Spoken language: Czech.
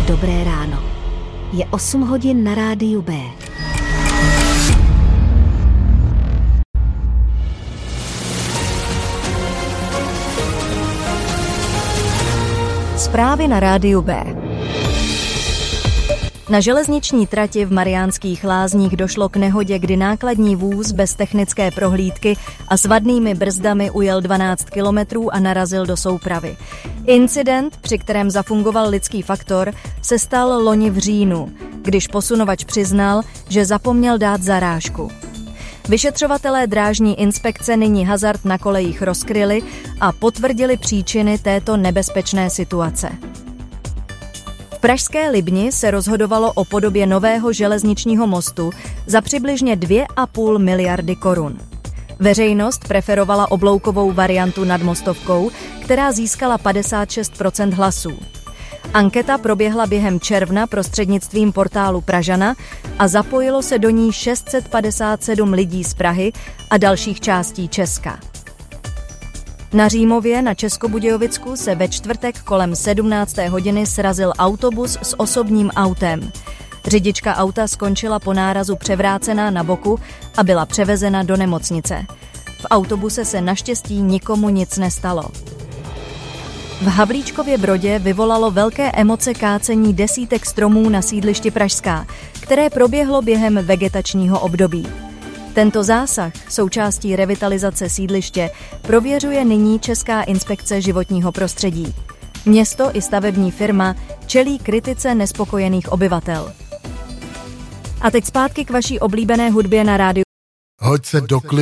Dobré ráno. Je 8 hodin na rádiu B. Zprávy na rádiu B. Na železniční trati v Mariánských Lázních došlo k nehodě, kdy nákladní vůz bez technické prohlídky a s vadnými brzdami ujel 12 kilometrů a narazil do soupravy. Incident, při kterém zafungoval lidský faktor, se stal loni v říjnu, když posunovač přiznal, že zapomněl dát zarážku. Vyšetřovatelé drážní inspekce nyní hazard na kolejích rozkryli a potvrdili příčiny této nebezpečné situace. V pražské Libni se rozhodovalo o podobě nového železničního mostu za přibližně 2,5 miliardy korun. Veřejnost preferovala obloukovou variantu nad mostovkou, která získala 56% hlasů. Anketa proběhla během června prostřednictvím portálu Pražana a zapojilo se do ní 657 lidí z Prahy a dalších částí Česka. Na Římově na Českobudějovicku se ve čtvrtek kolem 17. hodiny srazil autobus s osobním autem. Řidička auta skončila po nárazu převrácená na boku a byla převezena do nemocnice. V autobuse se naštěstí nikomu nic nestalo. V Havlíčkově Brodě vyvolalo velké emoce kácení desítek stromů na sídlišti Pražská, které proběhlo během vegetačního období. Tento zásah, součástí revitalizace sídliště, prověřuje nyní Česká inspekce životního prostředí. Město i stavební firma čelí kritice nespokojených obyvatel. A teď zpátky k vaší oblíbené hudbě na rádiu. Hoď se do